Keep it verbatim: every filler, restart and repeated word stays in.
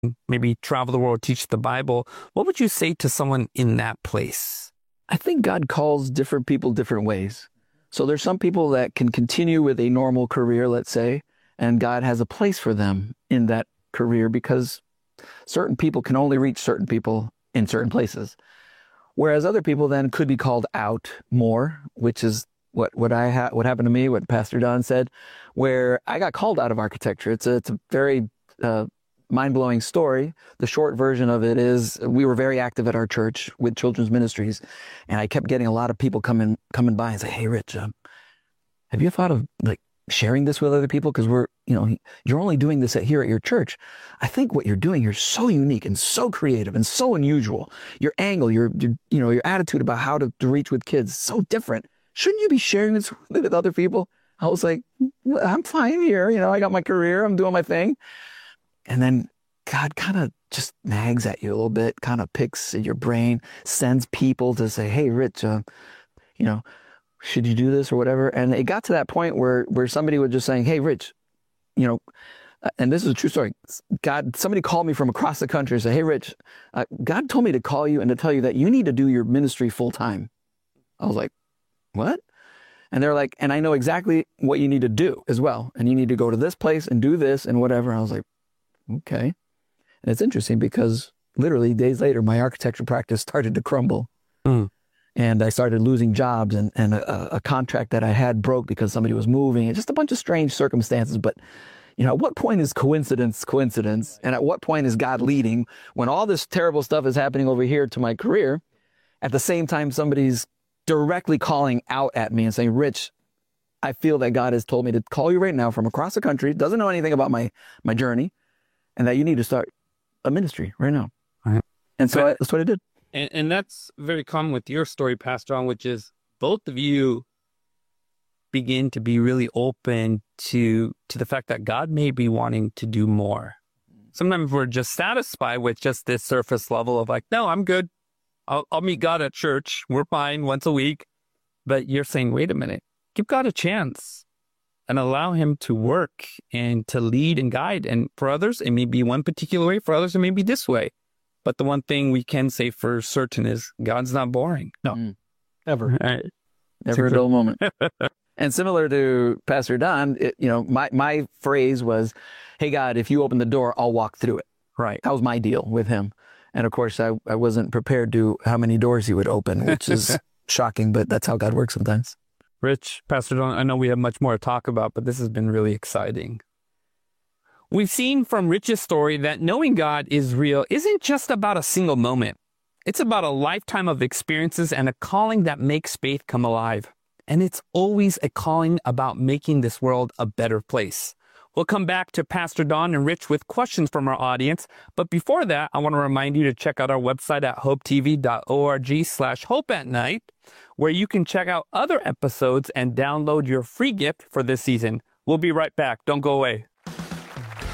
maybe travel the world, teach the Bible. What would you say to someone in that place? I think God calls different people different ways. So there's some people that can continue with a normal career, let's say, and God has a place for them in that career because certain people can only reach certain people in certain places. Whereas other people then could be called out more, which is what what I ha- what happened to me, what Pastor Don said, where I got called out of architecture. It's a, it's a very uh, mind-blowing story. The short version of it is we were very active at our church with children's ministries, and I kept getting a lot of people coming coming by and say, "Hey, Rich, um, have you thought of like sharing this with other people? Because we're, you know, you're only doing this at, here at your church. I think what you're doing here is so unique and so creative and so unusual. Your angle, your, your you know, your attitude about how to, to reach with kids is so different. Shouldn't you be sharing this with other people?" I was like, "I'm fine here. You know, I got my career. I'm doing my thing." And then God kind of just nags at you a little bit, kind of picks at your brain, sends people to say, "Hey, Rich, uh, you know, should you do this or whatever?" And it got to that point where where somebody was just saying, "Hey, Rich, you know," and this is a true story. God, somebody called me from across the country and said, "Hey, Rich, uh, God told me to call you and to tell you that you need to do your ministry full time." I was like, "What?" And they're like, "And I know exactly what you need to do as well. And you need to go to this place and do this and whatever." I was like, "Okay." And it's interesting because literally days later, my architecture practice started to crumble. Mm. And I started losing jobs, and, and a, a contract that I had broke because somebody was moving, and just a bunch of strange circumstances. But, you know, at what point is coincidence coincidence? And at what point is God leading when all this terrible stuff is happening over here to my career? At the same time, somebody's directly calling out at me and saying, "Rich, I feel that God has told me to call you right now from across the country, doesn't know anything about my, my journey, and that you need to start a ministry right now." Right. And so I, that's what I did. And, and that's very common with your story, Pastor On, which is both of you begin to be really open to to the fact that God may be wanting to do more. Sometimes we're just satisfied with just this surface level of like, "No, I'm good. I'll, I'll meet God at church. We're fine once a week." But you're saying, wait a minute, give God a chance and allow him to work and to lead and guide. And for others, it may be one particular way. For others, it may be this way. But the one thing we can say for certain is God's not boring. No, mm. Never. Right. Never a dull moment. And similar to Pastor Don, it, you know, my, my phrase was, "Hey, God, if you open the door, I'll walk through it." Right. That was my deal with him. And of course, I, I wasn't prepared to how many doors he would open, which is shocking, but that's how God works sometimes. Rich, Pastor Don, I know we have much more to talk about, but this has been really exciting. We've seen from Rich's story that knowing God is real isn't just about a single moment. It's about a lifetime of experiences and a calling that makes faith come alive. And it's always a calling about making this world a better place. We'll come back to Pastor Don and Rich with questions from our audience. But before that, I want to remind you to check out our website at hopetv.org slash hope at night, where you can check out other episodes and download your free gift for this season. We'll be right back. Don't go away.